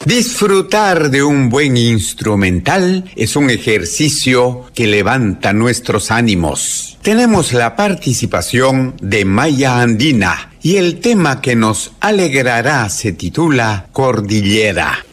Disfrutar de un buen instrumental es un ejercicio que levanta nuestros ánimos. Tenemos la participación de Maya Andina y el tema que nos alegrará se titula Cordillera.